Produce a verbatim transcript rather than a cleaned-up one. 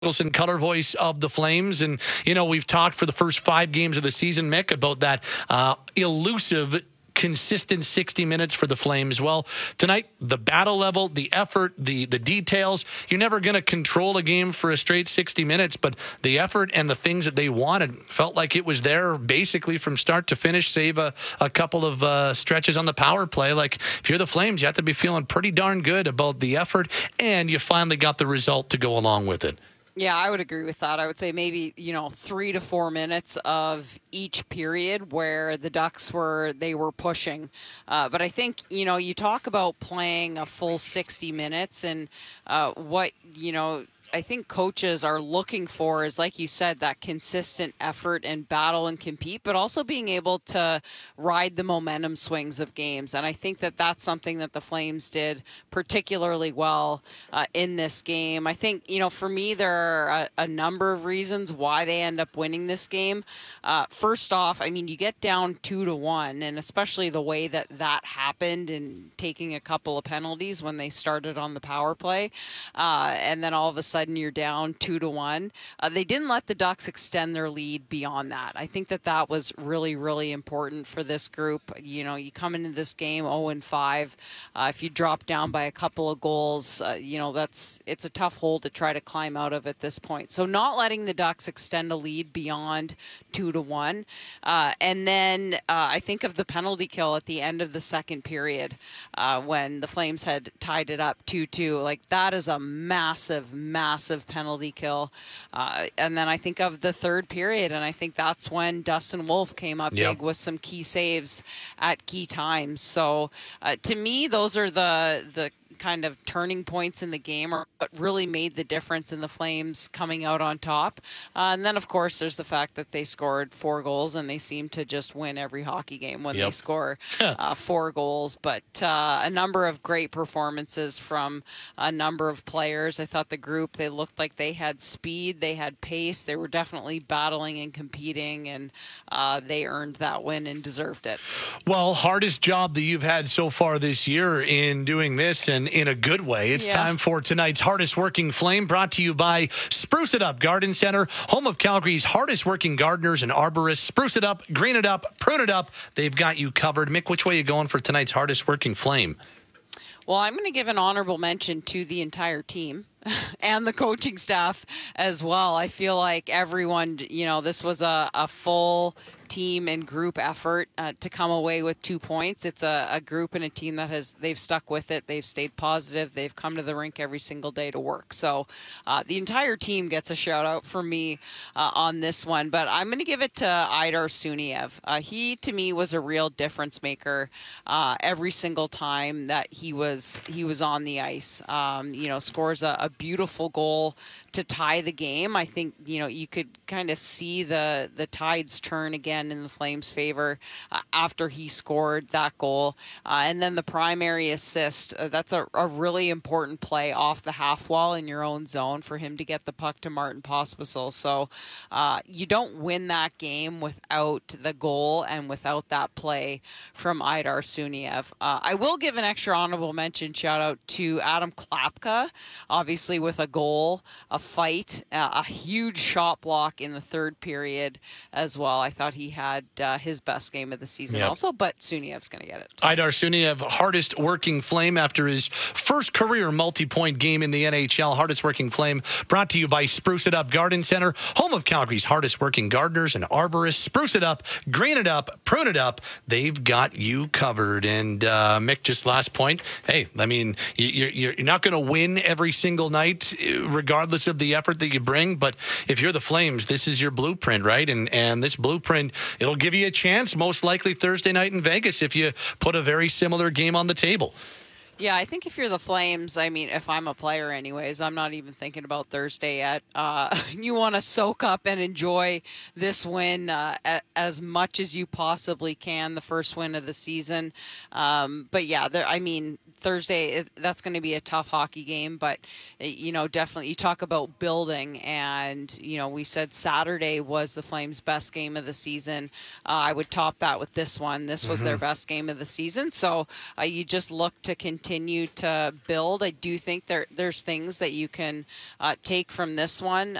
Nicholson, color voice of the Flames. And, you know, we've talked for the first five games of the season, Mick, about that uh, elusive, consistent sixty minutes for the Flames. Well, tonight, the battle level, the effort, the the details, you're never going to control a game for a straight sixty minutes, but the effort and the things that they wanted felt like it was there basically from start to finish, save a, a couple of uh, stretches on the power play. Like, if you're the Flames, you have to be feeling pretty darn good about the effort, and you finally got the result to go along with it. Yeah, I would agree with that. I would say maybe, you know, three to four minutes of each period where the Ducks were, they were pushing. Uh, but I think, you know, you talk about playing a full sixty minutes and uh, what, you know, I think coaches are looking for is, like you said, that consistent effort and battle and compete, but also being able to ride the momentum swings of games. And I think that that's something that the Flames did particularly well uh, in this game. I think, you know, for me, there are a, a number of reasons why they end up winning this game. Uh, first off, I mean, you get down two to one, and especially the way that that happened and taking a couple of penalties when they started on the power play. Uh, and then all of a sudden, you're down two to one. Uh, they didn't let the Ducks extend their lead beyond that. I think that that was really, really important for this group. You know, you come into this game oh and five. Uh, if you drop down by a couple of goals, uh, you know, that's it's a tough hole to try to climb out of at this point. So not letting the Ducks extend a lead beyond two to one. Uh, and then uh, I think of the penalty kill at the end of the second period uh, when the Flames had tied it up two two. Like, that is a massive, massive massive penalty kill. Uh, and then I think of the third period, and I think that's when Dustin Wolf came up yep. big with some key saves at key times. So uh, to me, those are the the kind of turning points in the game, or what really made the difference in the Flames coming out on top. Uh, and then, of course, there's the fact that they scored four goals, and they seem to just win every hockey game when yep. they score uh, four goals. But uh, a number of great performances from a number of players. I thought the group, they looked like they had speed, they had pace, they were definitely battling and competing, and uh, they earned that win and deserved it. Well, hardest job that you've had so far this year in doing this, and in a good way. It's yeah. time for tonight's Hardest Working Flame, brought to you by Spruce It Up Garden Center, home of Calgary's hardest working gardeners and arborists. Spruce it up, green it up, prune it up. They've got you covered. Mick, which way are you going for tonight's Hardest Working Flame? Well, I'm going to give an honorable mention to the entire team and the coaching staff as well. I feel like everyone, you know, this was a, a full team and group effort uh, to come away with two points. It's a, a group and a team that has, they've stuck with it. They've stayed positive. They've come to the rink every single day to work. So uh, the entire team gets a shout out for me uh, on this one, but I'm going to give it to Aidar Suniev. Uh, he, to me, was a real difference maker uh, every single time that he was, he was on the ice. Um, you know, scores a, a beautiful goal to tie the game. I think, you know, you could kind of see the, the tides turn again in the Flames' favor uh, after he scored that goal. Uh, and then the primary assist, uh, that's a, a really important play off the half wall in your own zone for him to get the puck to Martin Pospisil. So uh, you don't win that game without the goal and without that play from Aidar Suniev. Uh, I will give an extra honorable mention shout out to Adam Klapka, obviously with a goal, a fight, uh, a huge shot block in the third period as well. I thought he had uh, his best game of the season yep. also, but Suniev's going to get it. Aidar Suniev, hardest working Flame after his first career multi-point game in the N H L. Hardest working Flame brought to you by Spruce It Up Garden Center, home of Calgary's hardest working gardeners and arborists. Spruce it up, green it up, prune it up. They've got you covered. And uh, Mick, just last point. Hey, I mean, you're, you're not going to win every single night, regardless of the effort that you bring. But if you're the Flames, this is your blueprint, right? And and this blueprint, it'll give you a chance, most likely Thursday night in Vegas, if you put a very similar game on the table. Yeah, I think if you're the Flames, I mean, if I'm a player anyways, I'm not even thinking about Thursday yet. Uh, you want to soak up and enjoy this win uh, a, as much as you possibly can, the first win of the season. Um, but yeah, there, I mean, Thursday, that's going to be a tough hockey game, but, you know, definitely you talk about building, and, you know, we said Saturday was the Flames' best game of the season. Uh, I would top that with this one. This was mm-hmm. their best game of the season. So uh, you just look to continue continue to build. I do think there there's things that you can uh, take from this one.